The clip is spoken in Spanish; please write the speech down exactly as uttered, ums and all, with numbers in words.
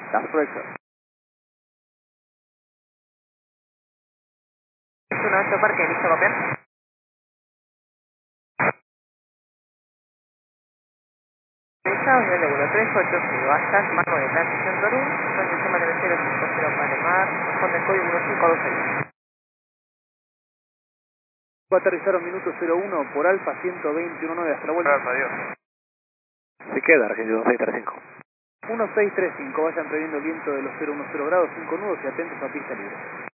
That's correct, sir. uno ocho Parque, listo, copiar. Listo, nivel de uno tres ocho, sigo hasta el marco de transición Torún, con sistema tres cero cinco cero Palomar, responde el código uno cinco dos seis. Aterrizaron minuto cero uno por Alfa ciento veinte nueve hasta la vuelta. Alfa, adiós. Se queda, Argentina uno seis tres cinco. uno seis tres cinco, vayan previendo el viento de los cero uno cero grados, cinco nudos y atentos a pista libre.